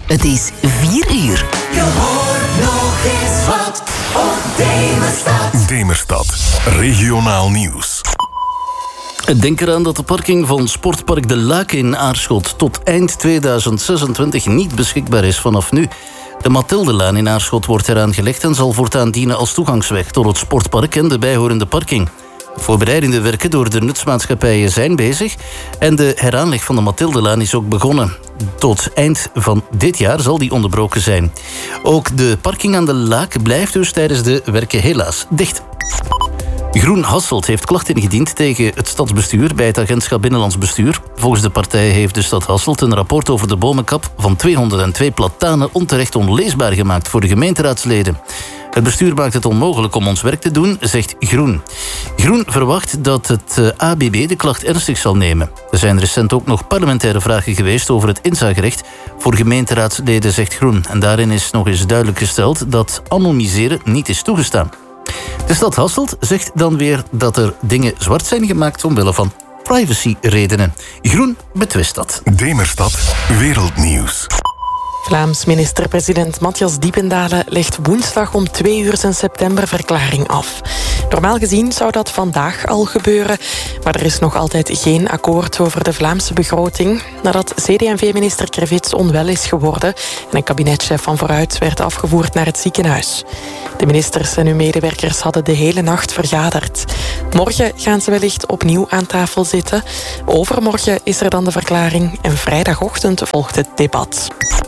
Het is 4 uur. Je hoort nog eens wat op Demerstad. Demerstad, regionaal nieuws. Denk eraan dat de parking van Sportpark De Laak in Aarschot tot eind 2026 niet beschikbaar is vanaf nu. De Mathildelaan in Aarschot wordt eraan gelegd en zal voortaan dienen als toegangsweg tot het sportpark en de bijhorende parking. Voorbereidende werken door de nutsmaatschappijen zijn bezig en de heraanleg van de Mathildelaan is ook begonnen. Tot eind van dit jaar zal die onderbroken zijn. Ook de parking aan de Laak blijft dus tijdens de werken helaas dicht. Groen Hasselt heeft klachten ingediend tegen het stadsbestuur bij het agentschap Binnenlands Bestuur. Volgens de partij heeft de stad Hasselt een rapport over de bomenkap van 202 platanen onterecht onleesbaar gemaakt voor de gemeenteraadsleden. Het bestuur maakt het onmogelijk om ons werk te doen, zegt Groen. Groen verwacht dat het ABB de klacht ernstig zal nemen. Er zijn recent ook nog parlementaire vragen geweest over het inzagerecht voor gemeenteraadsleden, zegt Groen. En daarin is nog eens duidelijk gesteld dat anonimiseren niet is toegestaan. De stad Hasselt zegt dan weer dat er dingen zwart zijn gemaakt omwille van privacyredenen. Groen betwist dat. Demerstad, wereldnieuws. Vlaams minister-president Matthias Diependalen legt woensdag om 2 uur zijn septemberverklaring af. Normaal gezien zou dat vandaag al gebeuren, maar er is nog altijd geen akkoord over de Vlaamse begroting, nadat CD&V-minister Krevits onwel is geworden en een kabinetchef van Vooruit werd afgevoerd naar het ziekenhuis. De ministers en hun medewerkers hadden de hele nacht vergaderd. Morgen gaan ze wellicht opnieuw aan tafel zitten. Overmorgen is er dan de verklaring en vrijdagochtend volgt het debat.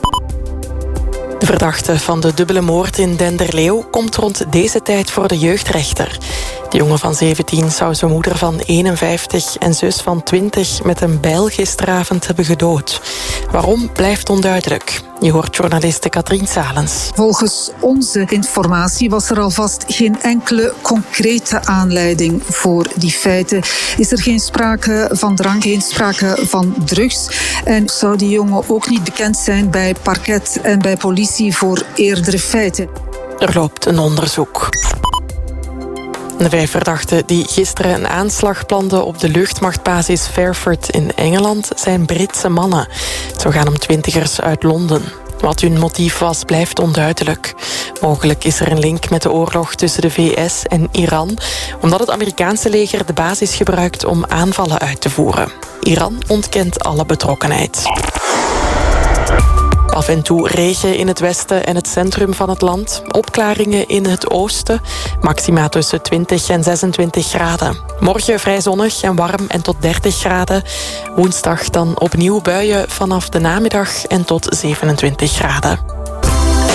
De verdachte van de dubbele moord in Denderleeuw komt rond deze tijd voor de jeugdrechter. De jongen van 17 zou zijn moeder van 51 en zus van 20 met een bijl gisteravond hebben gedood. Waarom blijft onduidelijk. Je hoort journaliste Katrien Salens. Volgens onze informatie was er alvast geen enkele concrete aanleiding voor die feiten. Is er geen sprake van drank, geen sprake van drugs. En zou die jongen ook niet bekend zijn bij parket en bij politie voor eerdere feiten. Er loopt een onderzoek. De 5 verdachten die gisteren een aanslag planden op de luchtmachtbasis Fairford in Engeland zijn Britse mannen. Het zou gaan om 20ers uit Londen. Wat hun motief was, blijft onduidelijk. Mogelijk is er een link met de oorlog tussen de VS en Iran, omdat het Amerikaanse leger de basis gebruikt om aanvallen uit te voeren. Iran ontkent alle betrokkenheid. Af en toe regen in het westen en het centrum van het land. Opklaringen in het oosten. Maxima tussen 20 en 26 graden. Morgen vrij zonnig en warm en tot 30 graden. Woensdag dan opnieuw buien vanaf de namiddag en tot 27 graden.